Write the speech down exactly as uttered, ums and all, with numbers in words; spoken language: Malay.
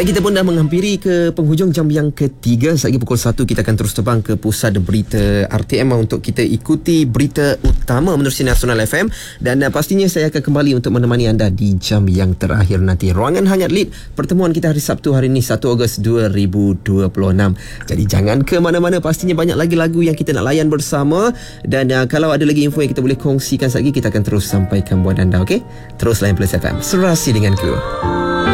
Baik, kita pun dah menghampiri ke penghujung jam yang ketiga. Lagi pukul satu kita akan terus terbang ke pusat berita R T M untuk kita ikuti berita utama menerusi Nasional F M. Dan uh, pastinya saya akan kembali untuk menemani anda di jam yang terakhir nanti. Ruangan Hangat Lead, pertemuan kita hari Sabtu hari ini satu Ogos dua ribu dua puluh enam. Jadi jangan ke mana-mana, pastinya banyak lagi lagu yang kita nak layan bersama. Dan uh, kalau ada lagi info yang kita boleh kongsikan lagi, kita akan terus sampaikan buat anda, okey? Terus layan Plus F M, serasi denganku.